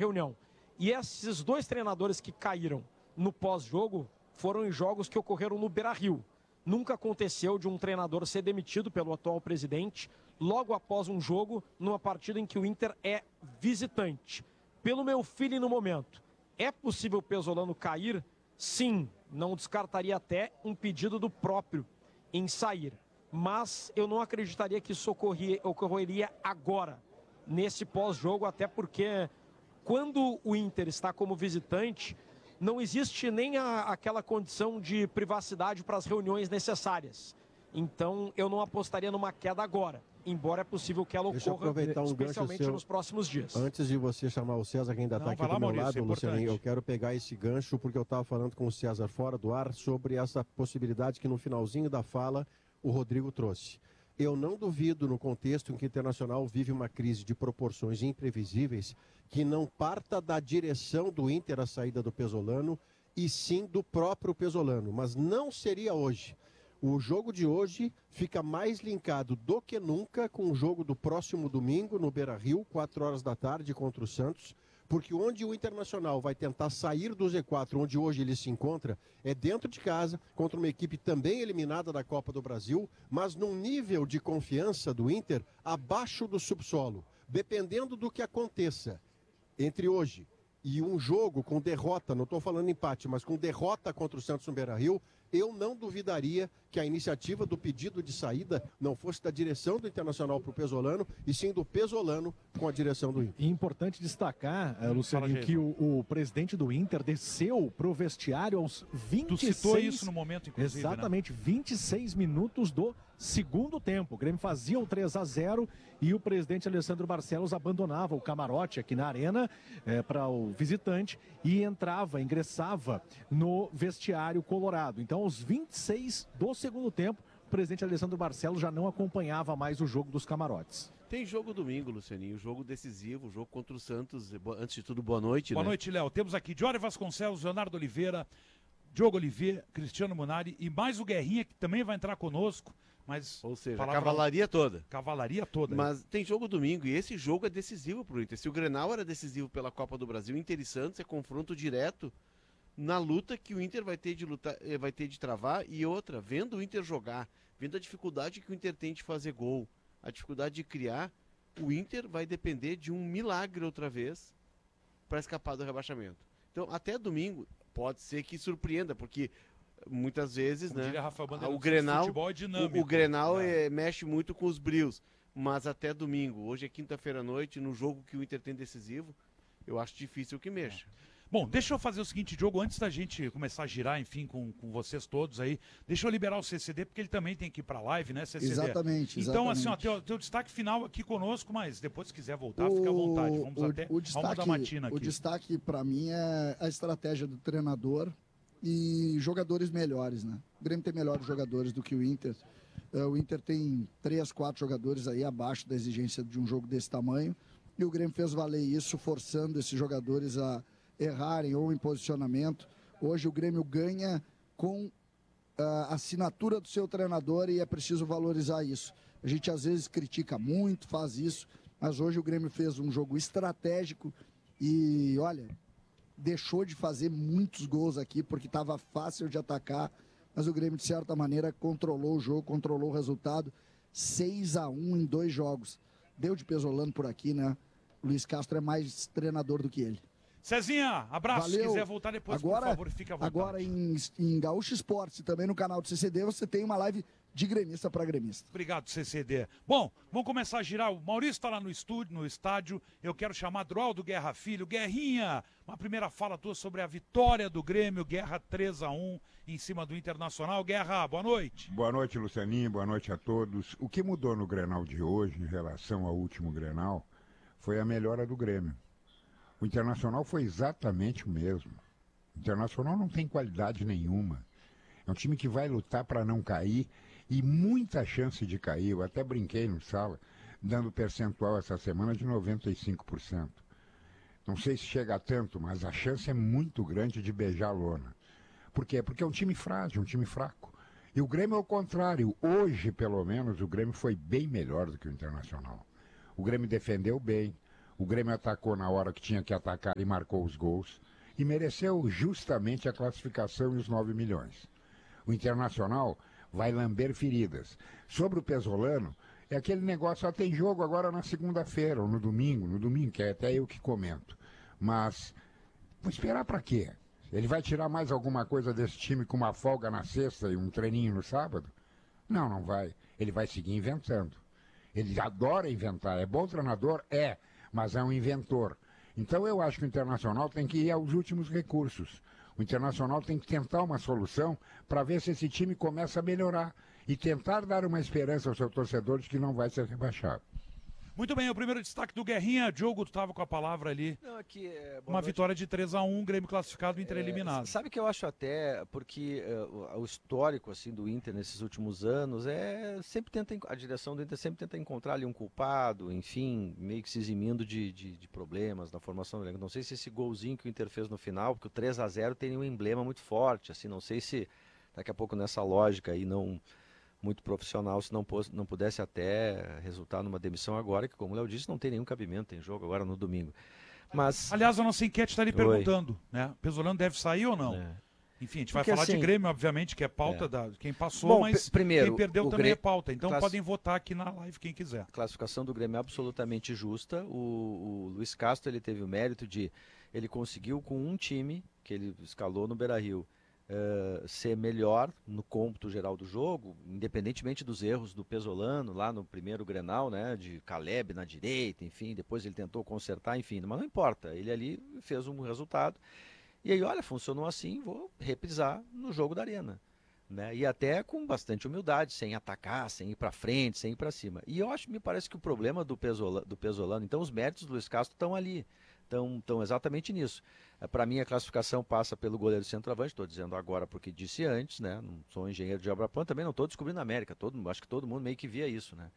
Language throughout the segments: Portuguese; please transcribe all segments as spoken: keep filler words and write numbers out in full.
reunião. E esses dois treinadores que caíram no pós-jogo foram em jogos que ocorreram no Beira-Rio. Nunca aconteceu de um treinador ser demitido pelo atual presidente logo após um jogo, numa partida em que o Inter é visitante. Pelo meu feeling no momento, é possível o Pesolano cair? Sim, não descartaria até um pedido do próprio em sair. Mas eu não acreditaria que isso ocorria, ocorreria agora, nesse pós-jogo, até porque quando o Inter está como visitante, não existe nem a, aquela condição de privacidade para as reuniões necessárias. Então, eu não apostaria numa queda agora, embora é possível que ela Deixa eu ocorra, aproveitar um especialmente gancho seu, nos próximos dias. Antes de você chamar o César, que ainda está aqui vai lá, do meu Maurício, lado, é Lucianinho, importante. eu quero pegar esse gancho porque eu estava falando com o César fora do ar sobre essa possibilidade que no finalzinho da fala o Rodrigo trouxe. Eu não duvido, no contexto em que o Internacional vive uma crise de proporções imprevisíveis, que não parta da direção do Inter a saída do Pesolano, e sim do próprio Pesolano. Mas não seria hoje. O jogo de hoje fica mais linkado do que nunca com o jogo do próximo domingo no Beira-Rio, quatro horas da tarde, contra o Santos, porque onde o Internacional vai tentar sair do Z quatro, onde hoje ele se encontra, é dentro de casa, contra uma equipe também eliminada da Copa do Brasil, mas num nível de confiança do Inter abaixo do subsolo. Dependendo do que aconteça entre hoje e um jogo com derrota, não estou falando empate, mas com derrota contra o Santos no Beira-Rio, eu não duvidaria que a iniciativa do pedido de saída não fosse da direção do Internacional para o Pesolano, e sim do Pesolano com a direção do Inter. E importante destacar, uh, Lucianinho, que o, o presidente do Inter desceu pro vestiário aos vinte e seis... Tu citou isso no momento, inclusive, Exatamente, né? vinte e seis minutos do segundo tempo. O Grêmio fazia o três a zero e o presidente Alessandro Barcelos abandonava o camarote aqui na arena eh, para o visitante e entrava, ingressava no vestiário colorado. Então, aos vinte e seis do segundo tempo, o presidente Alessandro Barcelos já não acompanhava mais o jogo dos camarotes. Tem jogo domingo, Lucianinho, jogo decisivo, jogo contra o Santos. Antes de tudo, boa noite, Boa né? noite, Léo. Temos aqui Diori Vasconcelos, Leonardo Oliveira, Diogo Oliveira, Cristiano Munari e mais o Guerrinha, que também vai entrar conosco. Mas, Ou seja, a palavra... cavalaria toda. Cavalaria toda. Mas tem jogo domingo e esse jogo é decisivo pro Inter. Se o Grenal era decisivo pela Copa do Brasil, Inter e Santos é confronto direto na luta que o Inter vai ter de lutar, vai ter de travar. E outra, vendo o Inter jogar, vendo a dificuldade que o Inter tem de fazer gol, a dificuldade de criar, o Inter vai depender de um milagre outra vez para escapar do rebaixamento. Então, até domingo, pode ser que surpreenda, porque muitas vezes, Como né, diria Rafael Bandeira, o Grenal, futebol é dinâmico. o, o Grenal é. É, mexe muito com os brios, mas até domingo, hoje é quinta-feira à noite, no jogo que o Inter tem decisivo, eu acho difícil que mexa. É. Bom, deixa eu fazer o seguinte, Diogo, antes da gente começar a girar, enfim, com, com vocês todos aí, deixa eu liberar o C C D, porque ele também tem que ir pra live, né, C C D? Exatamente, Então, exatamente. assim, ó, teu, teu destaque final aqui conosco, mas depois se quiser voltar, fica à vontade, vamos o, até o destaque, uma da matina aqui. O destaque para mim é a estratégia do treinador e jogadores melhores, né? O Grêmio tem melhores jogadores do que o Inter. Uh, o Inter tem três, quatro jogadores aí abaixo da exigência de um jogo desse tamanho, e o Grêmio fez valer isso, forçando esses jogadores a errarem ou em posicionamento. Hoje o Grêmio ganha com a assinatura do seu treinador e é preciso valorizar isso. A gente às vezes critica muito, faz isso, mas hoje o Grêmio fez um jogo estratégico e, olha, deixou de fazer muitos gols aqui porque estava fácil de atacar, mas o Grêmio, de certa maneira, controlou o jogo, controlou o resultado. seis a um em dois jogos. Deu de Pesolano por aqui, né? O Luiz Castro é mais treinador do que ele. Cezinha, abraço. Valeu. Se quiser voltar depois, agora, por favor, fica à vontade. Agora em, em Gaúcho Esportes e também no canal do C C D, você tem uma live de gremista para gremista. Obrigado, C C D. Bom, vamos começar a girar. O Maurício está lá no estúdio, no estádio. Eu quero chamar Droaldo Guerra Filho. Guerrinha, uma primeira fala tua sobre a vitória do Grêmio, Guerra três a um em cima do Internacional. Guerra, boa noite. Boa noite, Lucianinho, boa noite a todos. O que mudou no Grenal de hoje, em relação ao último Grenal, foi a melhora do Grêmio. O Internacional foi exatamente o mesmo. O Internacional não tem qualidade nenhuma. É um time que vai lutar para não cair e muita chance de cair. Eu até brinquei no sala, dando percentual essa semana de noventa e cinco por cento. Não sei se chega a tanto, mas a chance é muito grande de beijar a lona. Por quê? Porque é um time frágil, um time fraco. E o Grêmio é o contrário. Hoje, pelo menos, o Grêmio foi bem melhor do que o Internacional. O Grêmio defendeu bem. O O Grêmio atacou na hora que tinha que atacar e marcou os gols. E mereceu justamente a classificação e os nove milhões. O Internacional vai lamber feridas. Sobre o Pesolano, é aquele negócio, só tem jogo agora na segunda-feira ou no domingo, no domingo, que é até eu que comento. Mas, vou esperar para quê? Ele vai tirar mais alguma coisa desse time com uma folga na sexta e um treininho no sábado? Não, não vai. Ele vai seguir inventando. Ele adora inventar. É bom treinador? É, mas é um inventor. Então eu acho que o Internacional tem que ir aos últimos recursos. O Internacional tem que tentar uma solução para ver se esse time começa a melhorar e tentar dar uma esperança ao seu torcedor de que não vai ser rebaixado. Muito bem, o primeiro destaque do Guerrinha. Diogo, tu estava com a palavra ali. Não, aqui, é, uma noite. Vitória de três a um, Grêmio classificado, Inter é, eliminado. Sabe que eu acho até, porque uh, o histórico assim, do Inter nesses últimos anos, é sempre tenta, a direção do Inter sempre tenta encontrar ali um culpado, enfim, meio que se eximindo de, de, de problemas na formação do elenco. Não sei se esse golzinho que o Inter fez no final, porque o três a zero tem um emblema muito forte, assim, não sei se daqui a pouco nessa lógica aí não... muito profissional, se não, pôs, não pudesse até resultar numa demissão agora, que como o Léo disse, não tem nenhum cabimento, tem jogo agora no domingo. Mas... Aliás, a nossa enquete está ali perguntando, né? Pesolano deve sair ou não? É. Enfim, a gente vai Porque, falar assim, de Grêmio, obviamente, que é pauta é. da quem passou, Bom, mas primeiro, quem perdeu também Grêmio... é pauta. Então Class... podem votar aqui na live quem quiser. A classificação do Grêmio é absolutamente justa. O, o Luiz Castro, ele teve o mérito de... Ele conseguiu com um time, que ele escalou no Beira-Rio, Uh, ser melhor no cômputo geral do jogo, independentemente dos erros do Pesolano lá no primeiro Grenal, né, de Caleb na direita, enfim, depois ele tentou consertar, enfim, mas não importa, ele ali fez um resultado, e aí olha, funcionou assim, vou reprisar no jogo da Arena, né, e até com bastante humildade, sem atacar, sem ir para frente, sem ir para cima, e eu acho, me parece que o problema do Pesolano, do Pesolano, então os méritos do Luiz Castro estão ali, estão, estão exatamente nisso. Para mim, a classificação passa pelo goleiro centroavante, estou dizendo agora porque disse antes, né? Não sou engenheiro de obra pronta, também não estou descobrindo a América, todo, acho que todo mundo meio que via isso, né?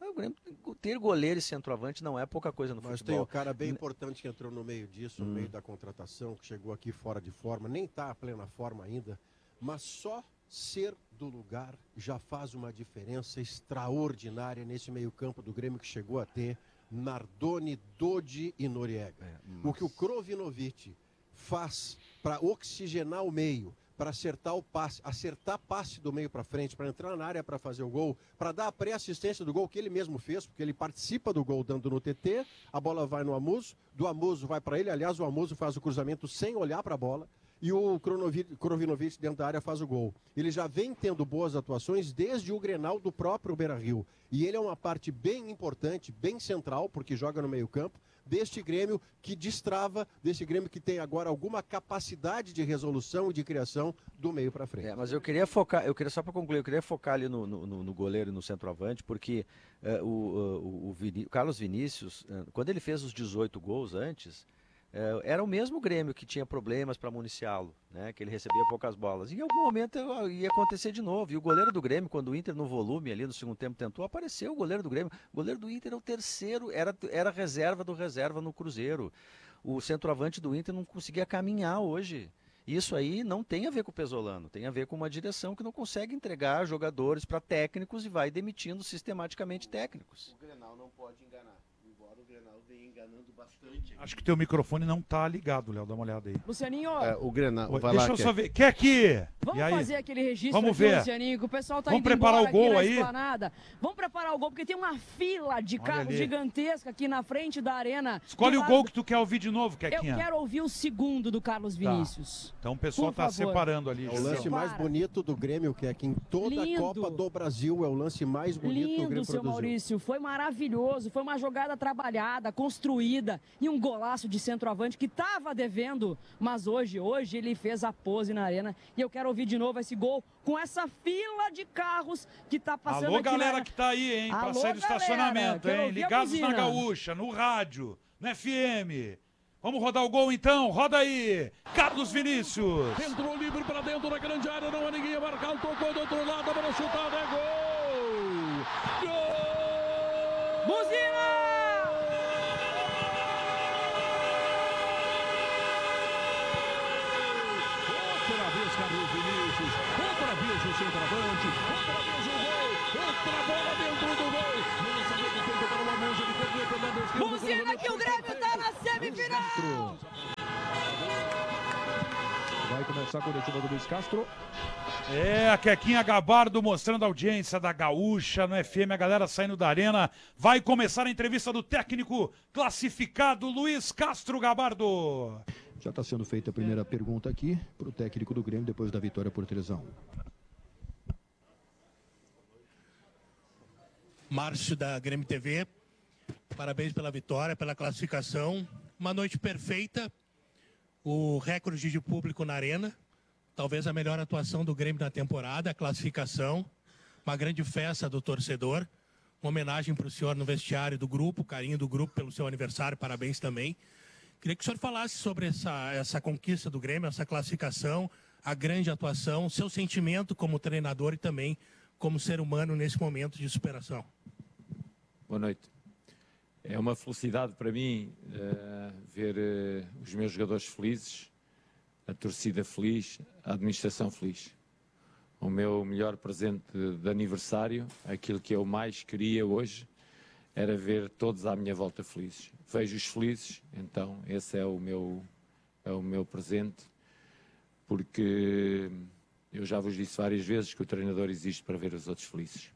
Ter goleiro e centroavante não é pouca coisa no Mas futebol. tem um cara bem importante que entrou no meio disso, no hum. meio da contratação, que chegou aqui fora de forma, nem está a plena forma ainda, mas só ser do lugar já faz uma diferença extraordinária nesse meio-campo do Grêmio que chegou a ter Nardoni, Dodi e Noriega. É, mas... O que o Krovinovic faz para oxigenar o meio, para acertar o passe, acertar passe do meio para frente, para entrar na área para fazer o gol, para dar a pré-assistência do gol que ele mesmo fez, porque ele participa do gol dando no T T, a bola vai no Amuso, do Amuso vai para ele, aliás, o Amuso faz o cruzamento sem olhar para a bola, e o Krovinovic dentro da área faz o gol. Ele já vem tendo boas atuações desde o Grenal do próprio Beira-Rio. E ele é uma parte bem importante, bem central, porque joga no meio-campo, deste Grêmio que destrava, deste Grêmio que tem agora alguma capacidade de resolução e de criação do meio para frente. É, mas eu queria focar, eu queria só para concluir, eu queria focar ali no, no, no goleiro e no centroavante, porque uh, o, o, o, Viní- o Carlos Vinícius, uh, quando ele fez os dezoito gols antes, uh, era o mesmo Grêmio que tinha problemas para municiá-lo, né, que ele recebia poucas bolas. E em algum momento ia acontecer de novo. E o goleiro do Grêmio, quando o Inter no volume ali no segundo tempo tentou, apareceu o goleiro do Grêmio. O goleiro do Inter é o terceiro, era, era reserva do reserva no Cruzeiro. O centroavante do Inter não conseguia caminhar hoje. Isso aí não tem a ver com o Pesolano, tem a ver com uma direção que não consegue entregar jogadores para técnicos e vai demitindo sistematicamente técnicos. O Grenal não pode enganar, embora o Grenal venha enganando bastante. Acho que teu microfone não tá ligado, Léo, dá uma olhada aí. Lucianinho, É, o Grenal, Oi, vai deixa lá, eu quer. só ver. Quer aqui? vamos E aí? fazer aquele registro Vamos aqui, ver. Lucianinho, que o pessoal tá Vamos indo preparar embora o gol aqui na aí? esplanada. Vamos preparar o gol, porque tem uma fila de Olha carros ali. gigantesca aqui na frente da arena. Escolhe Do o lado- gol que tu quer ouvir de novo, Eu Quequinha. quero ouvir o segundo do Carlos Vinícius. Então o pessoal Por tá favor. separando ali. É o Julião. lance mais Para. bonito do Grêmio, que é que em toda Lindo. a Copa do Brasil é o lance mais bonito que o Lindo, Grêmio seu produziu. Maurício. Foi maravilhoso. Foi uma jogada trabalhada, construída e um golaço de centroavante que estava devendo. Mas hoje, hoje ele fez a pose na arena. E eu quero ouvir de novo esse gol com essa fila de carros que tá passando Alô, aqui galera na... que tá aí, hein? Pra Alô, sair do galera, estacionamento, quero hein? ouvir a Ligados na buzina. Gaúcha, no rádio, no F M. Vamos rodar o gol então, roda aí. Carlos Vinícius. Entrou livre para dentro da grande área, não há ninguém a marcar, tocou do outro lado, a bola chutada, é gol! Gol! Buzina! Outra vez Carlos Vinícius, outra vez o centroavante, outra vez o gol, outra bola dentro do gol. No lançamento feito para o Amuso, ele foi Buzina que o Grêmio tá na semifinal! Vai começar a coletiva do Luiz Castro. É, a Quequinha Gabardo mostrando a audiência da Gaúcha no F M, a galera saindo da arena. Vai começar a entrevista do técnico classificado Luiz Castro Gabardo. Já está sendo feita a primeira pergunta aqui para o técnico do Grêmio depois da vitória por três a um. Márcio da Grêmio T V, parabéns pela vitória, pela classificação. Uma noite perfeita, o recorde de público na arena, talvez a melhor atuação do Grêmio na temporada, a classificação, uma grande festa do torcedor, uma homenagem para o senhor no vestiário do grupo, carinho do grupo pelo seu aniversário, parabéns também. Queria que o senhor falasse sobre essa, essa conquista do Grêmio, essa classificação, a grande atuação, seu sentimento como treinador e também como ser humano nesse momento de superação. Boa noite. É uma felicidade para mim uh, ver uh, os meus jogadores felizes, a torcida feliz, a administração feliz. O meu melhor presente de, de aniversário, aquilo que eu mais queria hoje, era ver todos à minha volta felizes. Vejo-os felizes, então esse é o meu, é o meu presente, porque eu já vos disse várias vezes que o treinador existe para ver os outros felizes.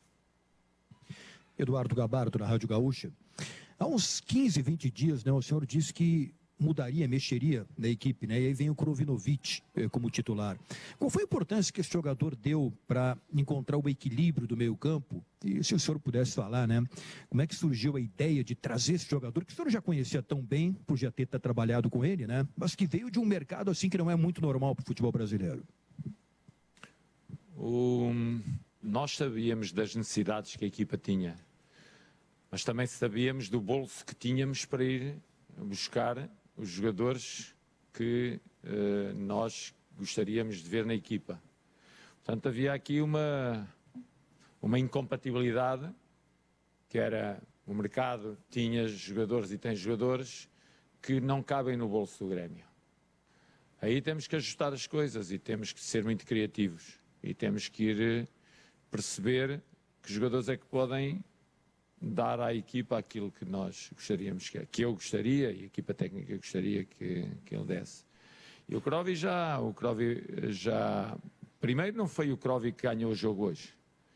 Eduardo Gabardo, na Rádio Gaúcha. Há uns quinze, vinte dias, né, o senhor disse que mudaria, mexeria na equipe, né? E aí vem o Krovinovic eh, como titular. Qual foi a importância que esse jogador deu para encontrar o equilíbrio do meio-campo? E se o senhor pudesse falar, né? Como é que surgiu a ideia de trazer esse jogador, que o senhor já conhecia tão bem, por já ter trabalhado com ele, né? Mas que veio de um mercado assim que não é muito normal para o futebol brasileiro. O... Nós sabíamos das necessidades que a equipa tinha, mas também sabíamos do bolso que tínhamos para ir buscar os jogadores que uh, nós gostaríamos de ver na equipa. Portanto, havia aqui uma, uma incompatibilidade, que era o mercado tinha jogadores e tem jogadores que não cabem no bolso do Grêmio. Aí temos que ajustar as coisas e temos que ser muito criativos e temos que ir perceber que jogadores é que podem dar à equipa aquilo que nós gostaríamos, que, que eu gostaria e a equipa técnica gostaria que, que ele desse. E o Krovi já, o Krovi já, primeiro não foi o Krovi que ganhou o jogo hoje,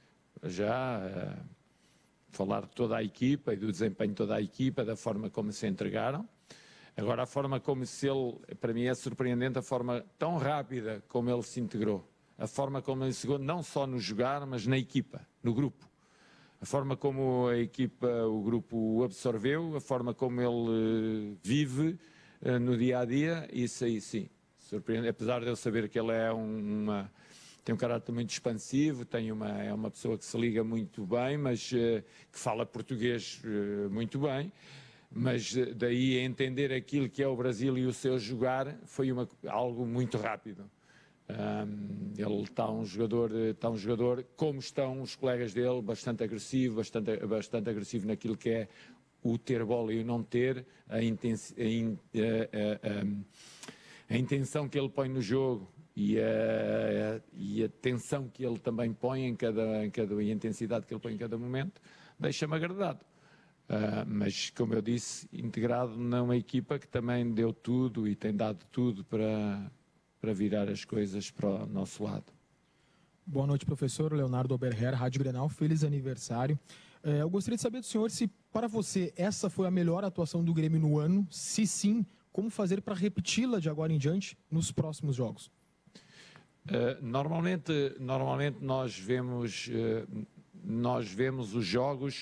já uh, falar de toda a equipa e do desempenho de toda a equipa, da forma como se entregaram. Agora a forma como se ele, para mim é surpreendente a forma tão rápida como ele se integrou, a forma como ele chegou não só no jogar, mas na equipa, no grupo. A forma como a equipa, o grupo o absorveu, a forma como ele uh, vive uh, no dia-a-dia, isso aí sim, surpreende. Apesar de eu saber que ele é um, uma, tem um caráter muito expansivo, tem uma, é uma pessoa que se liga muito bem, mas uh, que fala português uh, muito bem, mas uh, daí a entender aquilo que é o Brasil e o seu jogar foi uma, algo muito rápido. Um, ele está um jogador, está um jogador, como estão os colegas dele, bastante agressivo, bastante, bastante agressivo naquilo que é o ter bola e o não ter, a, intensi, a, in, a, a, a intenção que ele põe no jogo e a, a, e a tensão que ele também põe em cada, em cada, e a intensidade que ele põe em cada momento, deixa-me agradado. Uh, mas, como eu disse, integrado numa equipa que também deu tudo e tem dado tudo para... para virar as coisas para o nosso lado. Boa noite, professor Leonardo Oberher, Rádio Grenal, feliz aniversário. É, eu gostaria de saber do senhor se, para você, essa foi a melhor atuação do Grêmio no ano. Se sim, como fazer para repeti-la de agora em diante nos próximos jogos? Uh, normalmente, normalmente nós vemos, uh, nós vemos os jogos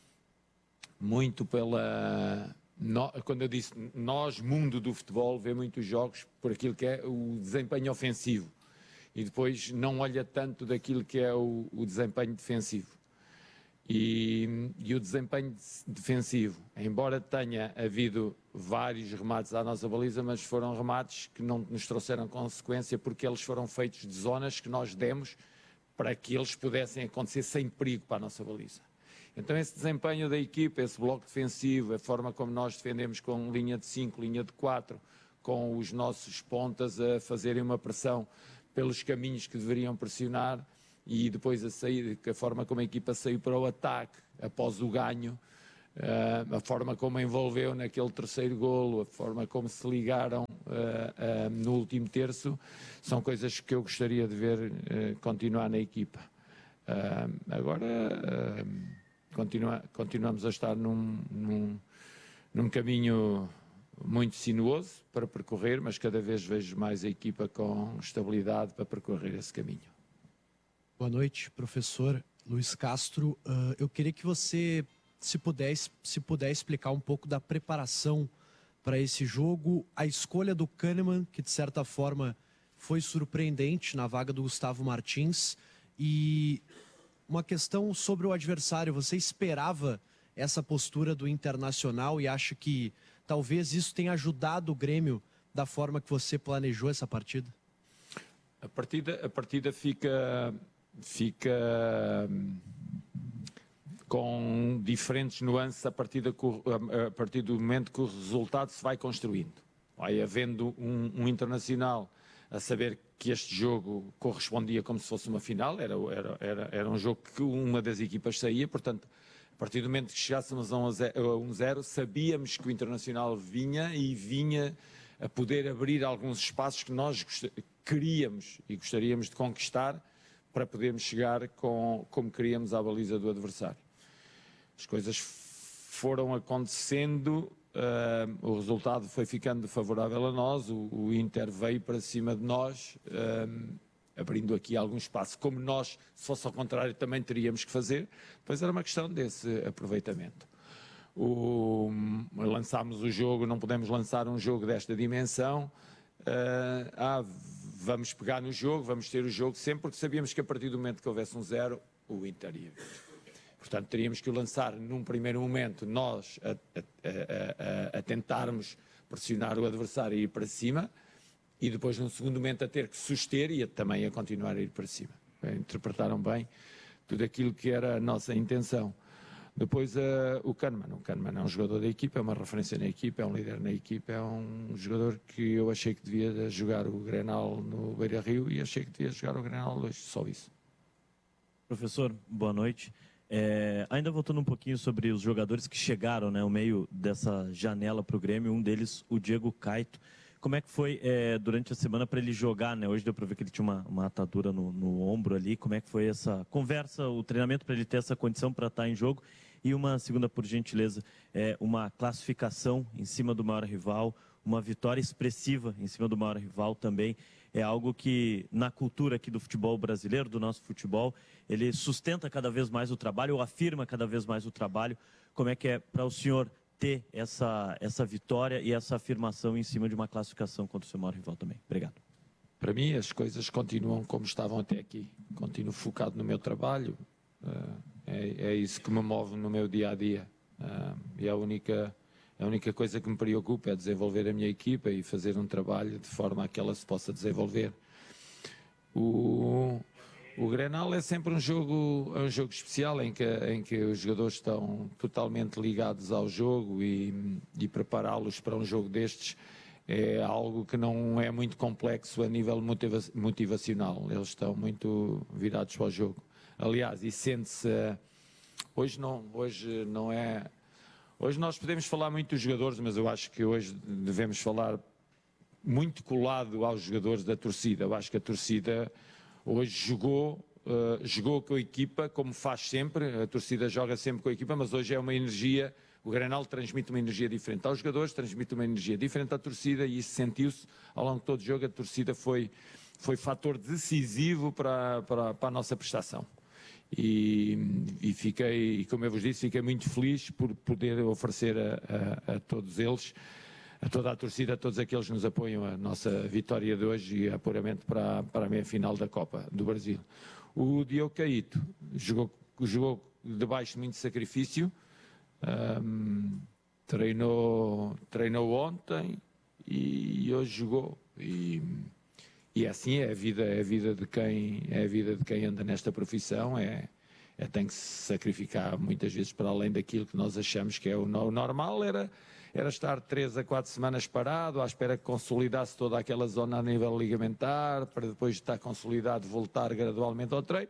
muito pela... No, quando eu disse nós, mundo do futebol, vê muitos jogos por aquilo que é o desempenho ofensivo e depois não olha tanto daquilo que é o, o desempenho defensivo. E, e o desempenho defensivo, embora tenha havido vários remates à nossa baliza, mas foram remates que não nos trouxeram consequência porque eles foram feitos de zonas que nós demos para que eles pudessem acontecer sem perigo para a nossa baliza. Então esse desempenho da equipa, esse bloco defensivo, a forma como nós defendemos com linha de cinco, linha de quatro, com os nossos pontas a fazerem uma pressão pelos caminhos que deveriam pressionar e depois a sair, a forma como a equipa saiu para o ataque após o ganho, Uh, a forma como envolveu naquele terceiro golo, a forma como se ligaram uh, uh, no último terço, são coisas que eu gostaria de ver uh, continuar na equipa. Uh, agora uh, continua, continuamos a estar num, num, num caminho muito sinuoso para percorrer, mas cada vez vejo mais a equipa com estabilidade para percorrer esse caminho. Boa noite, professor Luiz Castro. Uh, eu queria que você Se puder, se puder explicar um pouco da preparação para esse jogo, a escolha do Kahneman, que de certa forma foi surpreendente na vaga do Gustavo Martins, e uma questão sobre o adversário. Você esperava essa postura do Internacional e acha que talvez isso tenha ajudado o Grêmio da forma que você planejou essa partida? A partida, a partida fica, fica com diferentes nuances a partir, da, a partir do momento que o resultado se vai construindo. Vai havendo um, um internacional a saber que este jogo correspondia como se fosse uma final, era, era, era, era um jogo que uma das equipas saía, portanto, a partir do momento que chegássemos a um zero, sabíamos que o Internacional vinha e vinha a poder abrir alguns espaços que nós queríamos e gostaríamos de conquistar para podermos chegar com, como queríamos à baliza do adversário. As coisas foram acontecendo, uh, o resultado foi ficando favorável a nós, o, o Inter veio para cima de nós, uh, abrindo aqui algum espaço, como nós, se fosse ao contrário, também teríamos que fazer. Depois era uma questão desse aproveitamento. O, lançámos o jogo, não podemos lançar um jogo desta dimensão, uh, ah, vamos pegar no jogo, vamos ter o jogo sempre, porque sabíamos que a partir do momento que houvesse um zero, o Inter ia vir. Portanto, teríamos que o lançar num primeiro momento, nós a, a, a, a tentarmos pressionar o adversário e ir para cima, e depois num segundo momento a ter que suster e a, também a continuar a ir para cima. Interpretaram bem tudo aquilo que era a nossa intenção. Depois uh, o Kahneman. O Kahneman é um jogador da equipa, é uma referência na equipa, é um líder na equipa, é um jogador que eu achei que devia jogar o Grenal no Beira-Rio e achei que devia jogar o Grenal hoje, só isso. Professor, boa noite. É, ainda voltando um pouquinho sobre os jogadores que chegaram, né, no meio dessa janela para o Grêmio, um deles, o Diego Caetto. Como é que foi é, durante a semana para ele jogar, né? Hoje deu para ver que ele tinha uma, uma atadura no, no ombro ali. Como é que foi essa conversa, o treinamento para ele ter essa condição para estar em jogo? E uma segunda, por gentileza, é, uma classificação em cima do maior rival, uma vitória expressiva em cima do maior rival também. É algo que, na cultura aqui do futebol brasileiro, do nosso futebol, ele sustenta cada vez mais o trabalho, ou afirma cada vez mais o trabalho. Como é que é para o senhor ter essa, essa vitória e essa afirmação em cima de uma classificação contra o seu maior rival também? Obrigado. Para mim, as coisas continuam como estavam até aqui. Continuo focado no meu trabalho. É, é isso que me move no meu dia-a-dia. E a única... A única coisa que me preocupa é desenvolver a minha equipa e fazer um trabalho de forma a que ela se possa desenvolver. O, o Grenal é sempre um jogo, é um jogo especial em que, em que os jogadores estão totalmente ligados ao jogo e, e prepará-los para um jogo destes é algo que não é muito complexo a nível motiva motivacional. Eles estão muito virados para o jogo. Aliás, e sente-se... Hoje não, hoje não é... Hoje nós podemos falar muito dos jogadores, mas eu acho que hoje devemos falar muito colado aos jogadores da torcida. Eu acho que a torcida hoje jogou, uh, jogou com a equipa, como faz sempre. A torcida joga sempre com a equipa, mas hoje é uma energia, o Grenal transmite uma energia diferente aos jogadores, transmite uma energia diferente à torcida e isso sentiu-se ao longo de todo o jogo. A torcida foi, foi fator decisivo para, para, para a nossa prestação. E, e fiquei, como eu vos disse, fiquei muito feliz por poder oferecer a, a, a todos eles, a toda a torcida, a todos aqueles que nos apoiam a nossa vitória de hoje e apuramento para, para a meia-final da Copa do Brasil. O Diego Caetto jogou, jogou debaixo de muito sacrifício, um, treinou, treinou ontem e hoje jogou. E, E é assim, é a vida, é a vida de quem, é a vida de quem anda nesta profissão, é, é, tem que se sacrificar muitas vezes para além daquilo que nós achamos que é o, o normal, era, era estar três a quatro semanas parado, à espera que consolidasse toda aquela zona a nível ligamentar, para depois de estar consolidado voltar gradualmente ao treino.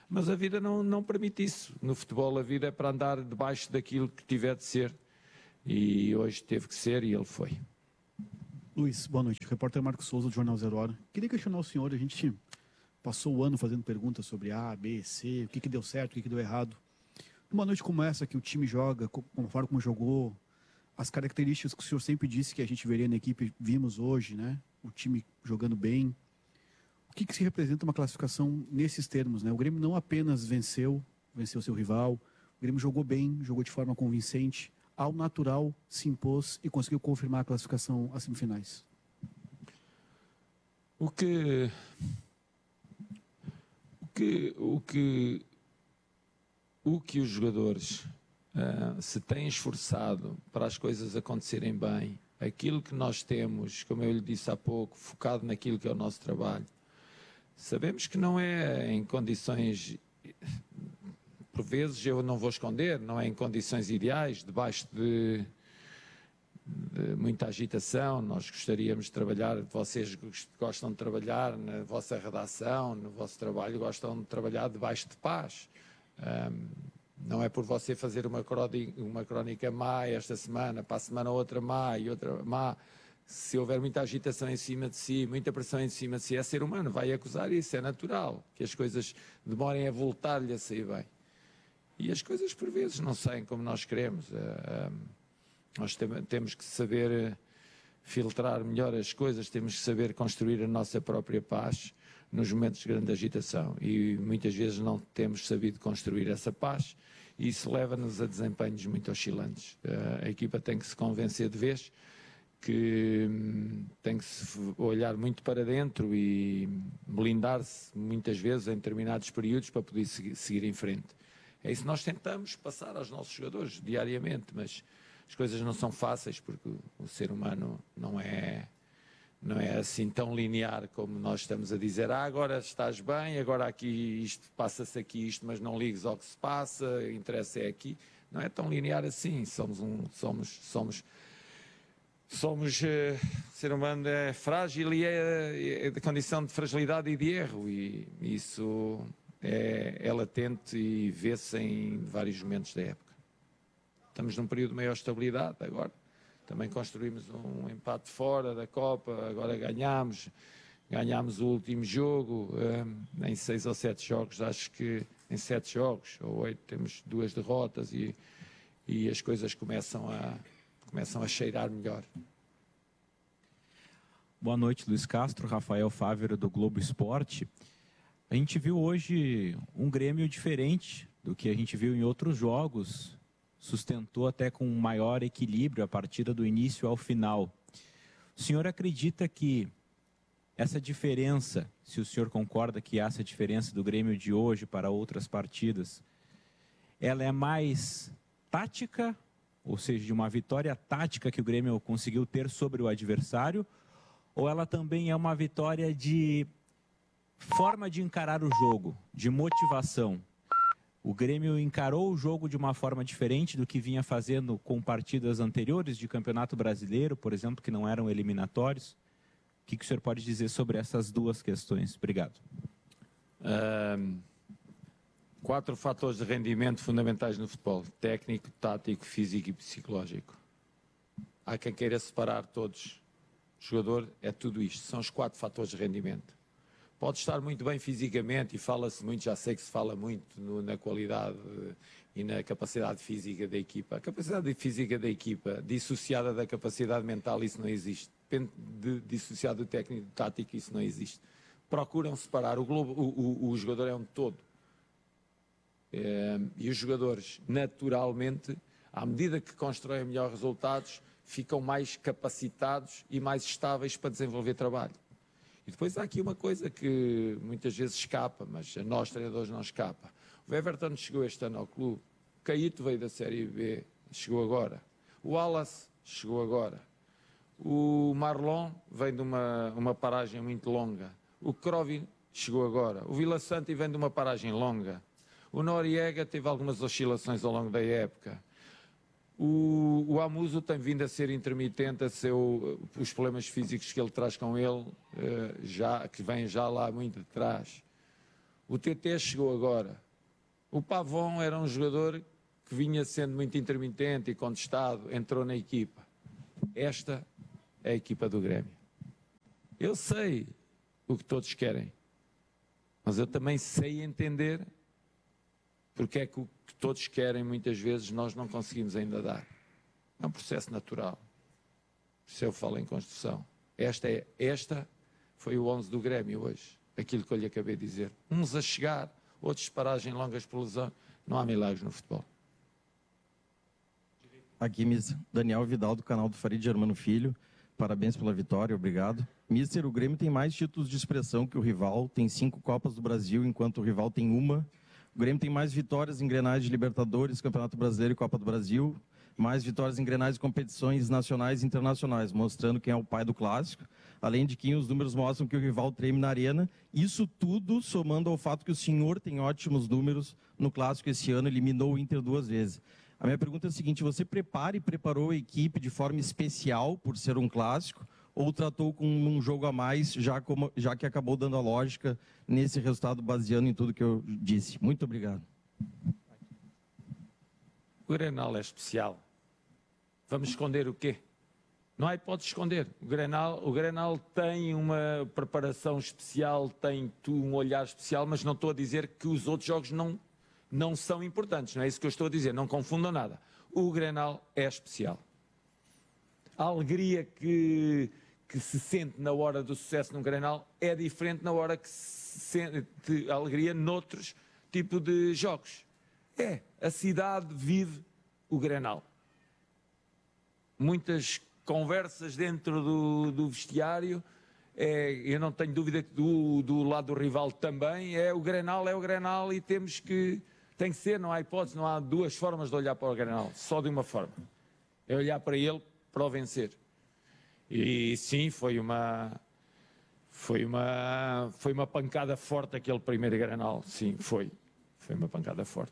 Mas a vida não, não permite isso. No futebol a vida é para andar debaixo daquilo que tiver de ser. E hoje teve que ser e ele foi. Luiz, boa noite. Repórter Marcos Souza, do Jornal Zero Hora. Queria questionar o senhor, a gente passou o ano fazendo perguntas sobre A, B, C, o que, que deu certo, o que, que deu errado. Uma noite como essa, que o time joga, como a forma como jogou, as características que o senhor sempre disse que a gente veria na equipe, vimos hoje, né? O time jogando bem. O que, que se representa uma classificação nesses termos, né? O Grêmio não apenas venceu, venceu seu rival, o Grêmio jogou bem, jogou de forma convincente, ao natural se impôs e conseguiu confirmar a classificação às semifinais. O que... O que... O que, o que os jogadores uh, se têm esforçado para as coisas acontecerem bem, aquilo que nós temos, como eu lhe disse há pouco, focado naquilo que é o nosso trabalho, sabemos que não é em condições, por vezes eu não vou esconder, não é em condições ideais, debaixo de, de muita agitação. Nós gostaríamos de trabalhar, vocês gostam de trabalhar na vossa redação, no vosso trabalho, gostam de trabalhar debaixo de paz. Um, não é por você fazer uma crónica, uma crónica má esta semana, para a semana outra má e outra má. Se houver muita agitação em cima de si, muita pressão em cima de si, é ser humano, vai acusar isso, é natural, que as coisas demorem a voltar-lhe a sair bem. E as coisas, por vezes, não saem como nós queremos. Uh, um, nós tem, temos que saber filtrar melhor as coisas, temos que saber construir a nossa própria paz nos momentos de grande agitação. E muitas vezes não temos sabido construir essa paz, e isso leva-nos a desempenhos muito oscilantes. Uh, a equipa tem que se convencer de vez que hum, tem que se olhar muito para dentro e blindar-se muitas vezes em determinados períodos para poder seguir, seguir em frente. É isso que nós tentamos passar aos nossos jogadores diariamente, mas as coisas não são fáceis, porque o, o ser humano não é, não é assim tão linear como nós estamos a dizer. Ah, agora estás bem, agora aqui isto, passa-se aqui isto, mas não ligues ao que se passa, interessa é aqui. Não é tão linear assim. Somos um, somos, somos Somos, uh, o ser humano é frágil e é, é de condição de fragilidade e de erro, e isso é, é latente e vê-se em vários momentos da época. Estamos num período de maior estabilidade agora, também construímos um empate fora da Copa, agora ganhámos, ganhámos o último jogo, um, em seis ou sete jogos, acho que em sete jogos ou oito temos duas derrotas e, e as coisas começam a... começam a cheirar melhor. Boa noite, Luiz Castro, Rafael Fávero, do Globo Esporte. A gente viu hoje um Grêmio diferente do que a gente viu em outros jogos, sustentou até com um maior equilíbrio a partida do início ao final. O senhor acredita que essa diferença, se o senhor concorda que há essa diferença do Grêmio de hoje para outras partidas, ela é mais tática, ou seja, de uma vitória tática que o Grêmio conseguiu ter sobre o adversário, ou ela também é uma vitória de forma de encarar o jogo, de motivação? O Grêmio encarou o jogo de uma forma diferente do que vinha fazendo com partidas anteriores de Campeonato Brasileiro, por exemplo, que não eram eliminatórios. O que, que o senhor pode dizer sobre essas duas questões? Obrigado. Um... Quatro fatores de rendimento fundamentais no futebol: técnico, tático, físico e psicológico. Há quem queira separar todos. O jogador é tudo isto, são os quatro fatores de rendimento. Pode estar muito bem fisicamente, e fala-se muito, já sei que se fala muito no, na qualidade e na capacidade física da equipa. A capacidade física da equipa, dissociada da capacidade mental, isso não existe. Depende de dissociado do técnico e do tático, isso não existe. Procuram separar. O, globo, o, o, o jogador é um todo. É, e os jogadores, naturalmente, à medida que constroem melhores resultados, ficam mais capacitados e mais estáveis para desenvolver trabalho. E depois há aqui uma coisa que muitas vezes escapa, mas a nós treinadores não escapa. O Everton chegou este ano ao clube, o Caíto veio da Série B, chegou agora. O Wallace chegou agora. O Marlon vem de uma, uma paragem muito longa. O Crovin chegou agora. O Vila Santa vem de uma paragem longa. O Noriega teve algumas oscilações ao longo da época. O, o Amuso tem vindo a ser intermitente, a ser o, os problemas físicos que ele traz com ele, já, que vêm já lá muito de trás. O T T chegou agora. O Pavão era um jogador que vinha sendo muito intermitente e contestado, entrou na equipa. Esta é a equipa do Grêmio. Eu sei o que todos querem, mas eu também sei entender porque é que o que todos querem muitas vezes nós não conseguimos ainda dar. É um processo natural. Se eu falo em construção. Esta, é, esta foi o onze do Grêmio hoje. Aquilo que eu lhe acabei de dizer. Uns a chegar, outros de paragem longas por lesão. Não há milagres no futebol. Aqui, mister Daniel Vidal, do canal do Farid Germano Filho. Parabéns pela vitória, obrigado. Mister, o Grêmio tem mais títulos de expressão que o rival. Tem cinco Copas do Brasil, enquanto o rival tem uma. O Grêmio tem mais vitórias em Grenais de Libertadores, Campeonato Brasileiro e Copa do Brasil. Mais vitórias em Grenais de competições nacionais e internacionais, mostrando quem é o pai do clássico. Além de que os números mostram que o rival treme na arena. Isso tudo somando ao fato que o senhor tem ótimos números no clássico esse ano, eliminou o Inter duas vezes. A minha pergunta é a seguinte, você prepara e preparou a equipe de forma especial por ser um clássico ou tratou com um jogo a mais, já, como, já que acabou dando a lógica nesse resultado baseando em tudo que eu disse? Muito obrigado. O Grenal é especial. Vamos esconder o quê? Não há hipótese de esconder. O Grenal, o Grenal tem uma preparação especial, tem um olhar especial, mas não estou a dizer que os outros jogos não, não são importantes. Não é isso que eu estou a dizer. Não confundam nada. O Grenal é especial. A alegria que, que se sente na hora do sucesso num Grenal é diferente na hora que se sente a alegria noutros tipos de jogos. É, a cidade vive o Grenal. Muitas conversas dentro do, do vestiário, é, eu não tenho dúvida que do, do lado do rival também, é o Grenal, é o Grenal e temos que, tem que ser, não há hipótese, não há duas formas de olhar para o Grenal, só de uma forma, é olhar para ele para o vencer. E sim, foi uma, foi uma, foi uma pancada forte aquele primeiro Grenal, sim, foi, foi uma pancada forte.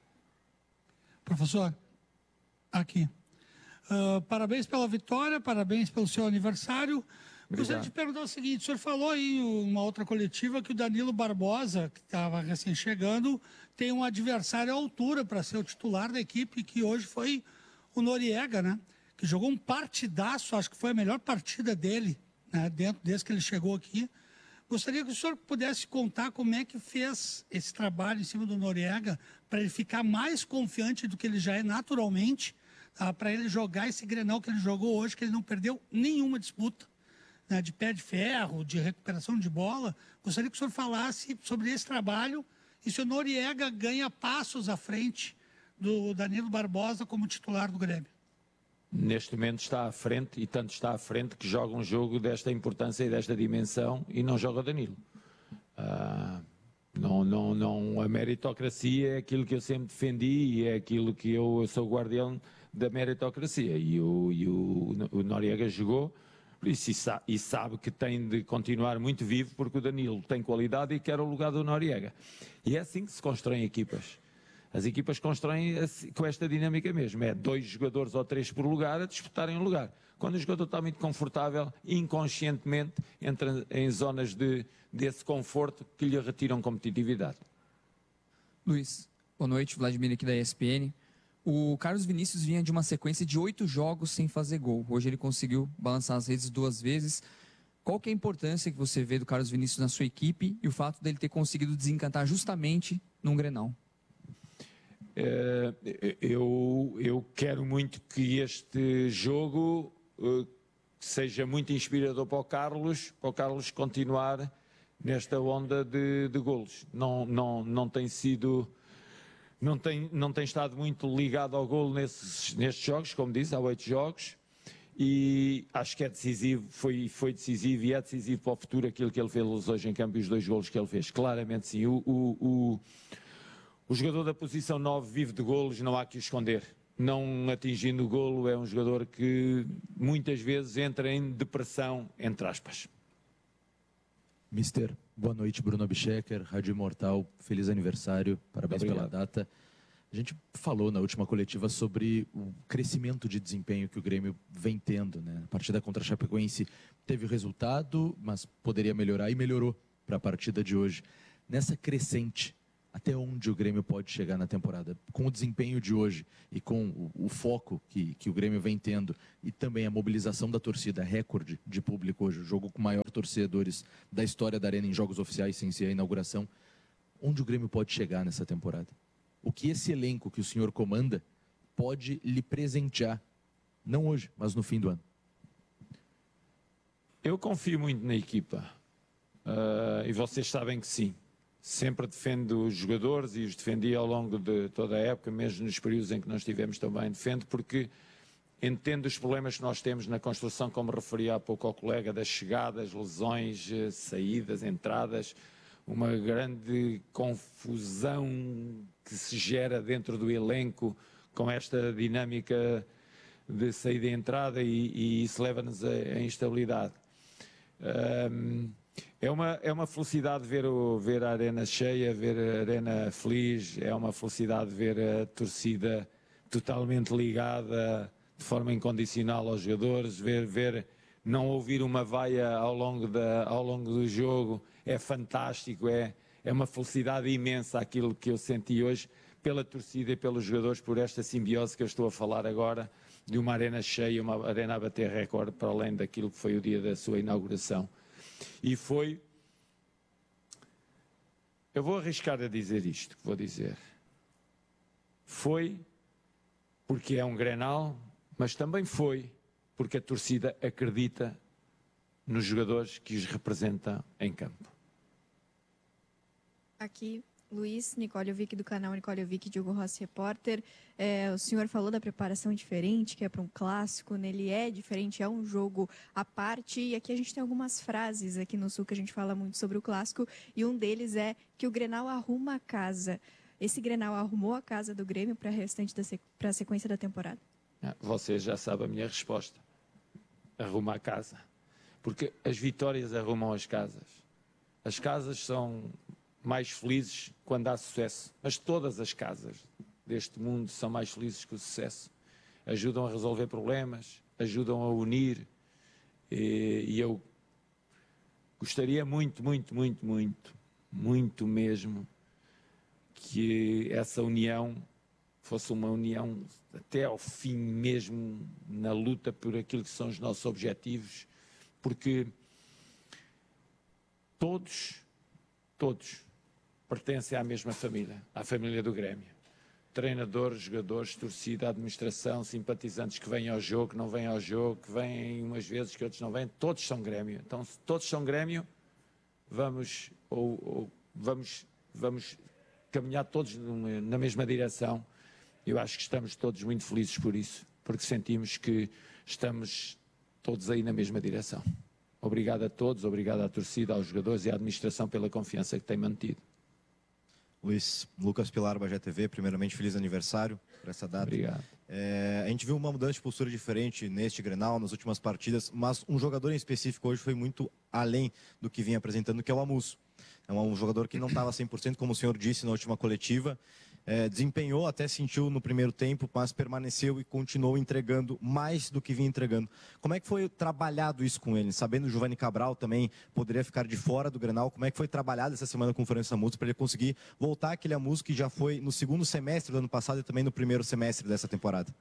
Professor, aqui. Uh, parabéns pela vitória, parabéns pelo seu aniversário. Obrigado. Gostaria de perguntar o seguinte, o senhor falou em uma outra coletiva que o Danilo Barbosa, que estava recém chegando, tem um adversário à altura para ser o titular da equipe, que hoje foi o Noriega, né? Que jogou um partidaço, acho que foi a melhor partida dele, né? Dentro desde que ele chegou aqui. Gostaria que o senhor pudesse contar como é que fez esse trabalho em cima do Noriega para ele ficar mais confiante do que ele já é naturalmente, ah, para ele jogar esse Grenal que ele jogou hoje, que ele não perdeu nenhuma disputa, né, de pé de ferro, de recuperação de bola. Gostaria que o senhor falasse sobre esse trabalho e se o Noriega ganha passos à frente do Danilo Barbosa como titular do Grêmio. Neste momento está à frente, e tanto está à frente, que joga um jogo desta importância e desta dimensão e não joga Danilo. Ah, não, não, não, a meritocracia é aquilo que eu sempre defendi e é aquilo que eu, eu sou guardião da meritocracia. E o, e o, o Noriega jogou, por isso, e, sa, e sabe que tem de continuar muito vivo, porque o Danilo tem qualidade e quer o lugar do Noriega. E é assim que se constroem equipas. As equipas constroem com esta dinâmica mesmo, é dois jogadores ou três por lugar a disputarem um lugar. Quando o jogador está muito confortável, inconscientemente entra em zonas de, desse conforto que lhe retiram competitividade. Luiz, boa noite, Vladimir aqui da E S P N. O Carlos Vinícius vinha de uma sequência de oito jogos sem fazer gol. Hoje ele conseguiu balançar as redes duas vezes. Qual que é a importância que você vê do Carlos Vinícius na sua equipe e o fato dele ter conseguido desencantar justamente num Grenal? Uh, eu, eu quero muito que este jogo uh, seja muito inspirador para o Carlos, para o Carlos continuar nesta onda de, de golos. Não, não, não tem sido, não tem, não tem estado muito ligado ao golo nesses, nestes jogos, como disse, há oito jogos, e acho que é decisivo, foi, foi decisivo e é decisivo para o futuro aquilo que ele fez hoje em campo e os dois golos que ele fez, claramente sim. O, o, o, O jogador da posição nove vive de golos, não há que o esconder. Não atingindo o golo, é um jogador que muitas vezes entra em depressão, entre aspas. Mister, boa noite, Bruno Abchecker, Rádio Imortal, feliz aniversário, parabéns pela data. A gente falou na última coletiva sobre o crescimento de desempenho que o Grêmio vem tendo, né? A partida contra a Chapecoense teve resultado, mas poderia melhorar e melhorou para a partida de hoje. nessa crescente, até onde o Grêmio pode chegar na temporada? Com o desempenho de hoje e com o, o foco que, que o Grêmio vem tendo e também a mobilização da torcida, recorde de público hoje, o jogo com maior torcedores da história da Arena em jogos oficiais sem ser a inauguração, onde o Grêmio pode chegar nessa temporada? O que esse elenco que o senhor comanda pode lhe presentear, não hoje, mas no fim do ano? Eu confio muito na equipa uh, e vocês sabem que sim. Sempre defendo os jogadores e os defendi ao longo de toda a época, mesmo nos períodos em que não estivemos tão bem. Defendo porque entendo os problemas que nós temos na construção, como referi há pouco ao colega, das chegadas, lesões, saídas, entradas, uma grande confusão que se gera dentro do elenco com esta dinâmica de saída e entrada e, e isso leva-nos à instabilidade. Um, É uma, é uma felicidade ver, o, ver a arena cheia, ver a arena feliz, é uma felicidade ver a torcida totalmente ligada de forma incondicional aos jogadores, ver, ver não ouvir uma vaia ao longo, da, ao longo do jogo, é fantástico, é, é uma felicidade imensa aquilo que eu senti hoje pela torcida e pelos jogadores, por esta simbiose que eu estou a falar agora, de uma arena cheia, uma arena a bater recorde para além daquilo que foi o dia da sua inauguração. E foi, eu vou arriscar a dizer isto que vou dizer, foi porque é um Grenal, mas também foi porque a torcida acredita nos jogadores que os representam em campo. Aqui, Luiz, Nicole Vick do canal Nicole Vick, Diogo Rossi, repórter. É, o senhor falou da preparação diferente, que é para um clássico, nele é diferente, é um jogo à parte. E aqui a gente tem algumas frases aqui no Sul que a gente fala muito sobre o clássico, e um deles é que o Grenal arruma a casa. Esse Grenal arrumou a casa do Grêmio para a restante da para a sequência da temporada? Você já sabe a minha resposta. Arruma a casa. Porque as vitórias arrumam as casas. As casas são mais felizes quando há sucesso. Mas todas as casas deste mundo são mais felizes que o sucesso. Ajudam a resolver problemas, ajudam a unir. E, e eu gostaria muito, muito, muito, muito, muito mesmo que essa união fosse uma união até ao fim mesmo, na luta por aquilo que são os nossos objetivos, porque todos, todos pertencem à mesma família, à família do Grêmio. Treinadores, jogadores, torcida, administração, simpatizantes que vêm ao jogo, que não vêm ao jogo, que vêm umas vezes, que outros não vêm, todos são Grêmio. Então, se todos são Grêmio, vamos, ou, ou, vamos, vamos caminhar todos na mesma direção. Eu acho que estamos todos muito felizes por isso, porque sentimos que estamos todos aí na mesma direção. Obrigado a todos, obrigado à torcida, aos jogadores e à administração pela confiança que têm mantido. Luiz, Lucas Pilar, Bagé T V, primeiramente feliz aniversário por essa data. Obrigado. É, a gente viu uma mudança de postura diferente neste Grenal, nas últimas partidas, mas um jogador em específico hoje foi muito além do que vinha apresentando, que é o Amusso. É um jogador que não estava cem por cento, como o senhor disse na última coletiva, é, desempenhou, até sentiu no primeiro tempo, mas permaneceu e continuou entregando mais do que vinha entregando. Como é que foi trabalhado isso com ele? Sabendo que o Giovanni Cabral também poderia ficar de fora do Grenal, como é que foi trabalhado essa semana com o Francisco Amusso para ele conseguir voltar àquele Amusso que já foi no segundo semestre do ano passado e também no primeiro semestre dessa temporada?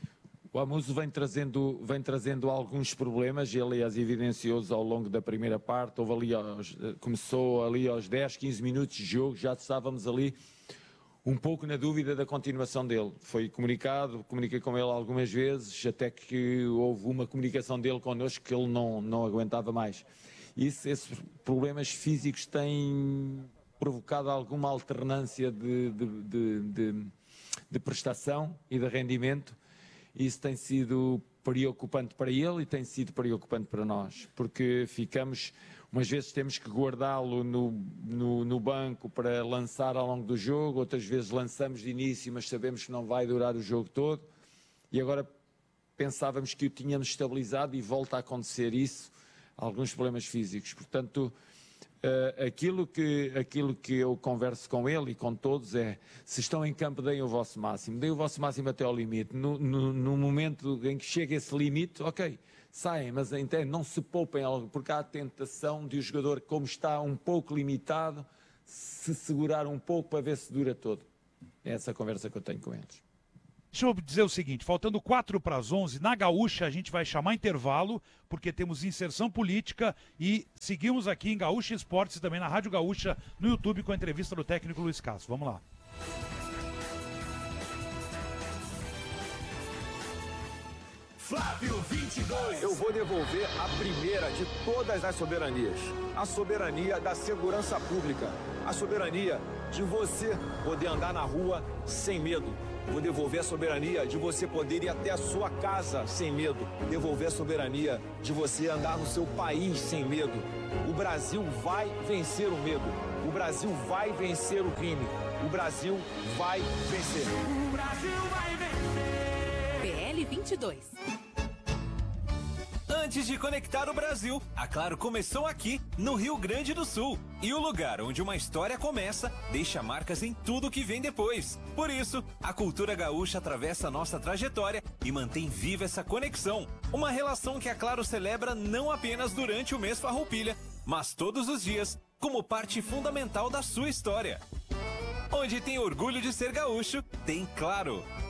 O Amusso vem trazendo, vem trazendo alguns problemas, ele as evidenciou ao longo da primeira parte, houve ali aos, começou ali aos dez, quinze minutos de jogo, já estávamos ali um pouco na dúvida da continuação dele. Foi comunicado, comuniquei com ele algumas vezes, até que houve uma comunicação dele connosco que ele não, não aguentava mais. Isso, esses problemas físicos têm provocado alguma alternância de, de, de, de, de prestação e de rendimento. Isso tem sido preocupante para ele e tem sido preocupante para nós, porque ficamos, umas vezes temos que guardá-lo no, no, no banco para lançar ao longo do jogo, outras vezes lançamos de início, mas sabemos que não vai durar o jogo todo, e agora pensávamos que o tínhamos estabilizado e volta a acontecer isso, alguns problemas físicos. Portanto, Uh, aquilo, que, aquilo que eu converso com ele e com todos é, se estão em campo, deem o vosso máximo, deem o vosso máximo até ao limite. No, no, no momento em que chega esse limite, ok, saem, mas entende, não se poupem, porque há a tentação de o jogador, como está um pouco limitado, se segurar um pouco para ver se dura todo. É essa a conversa que eu tenho com eles. Deixa eu dizer o seguinte, faltando quatro para as onze, na Gaúcha a gente vai chamar intervalo, porque temos inserção política e seguimos aqui em Gaúcha Esportes, também na Rádio Gaúcha, no YouTube, com a entrevista do técnico Luiz Castro. Vamos lá. Flávio vinte e dois. Eu vou devolver a primeira de todas as soberanias. A soberania da segurança pública. A soberania de você poder andar na rua sem medo. Vou devolver a soberania de você poder ir até a sua casa sem medo. Devolver a soberania de você andar no seu país sem medo. O Brasil vai vencer o medo. O Brasil vai vencer o crime. O Brasil vai vencer. O Brasil vai vencer. P L vinte e dois. Antes de conectar o Brasil, a Claro começou aqui, no Rio Grande do Sul. E o lugar onde uma história começa, deixa marcas em tudo que vem depois. Por isso, a cultura gaúcha atravessa a nossa trajetória e mantém viva essa conexão. Uma relação que a Claro celebra não apenas durante o mês Farroupilha, mas todos os dias, como parte fundamental da sua história. Onde tem orgulho de ser gaúcho, tem Claro.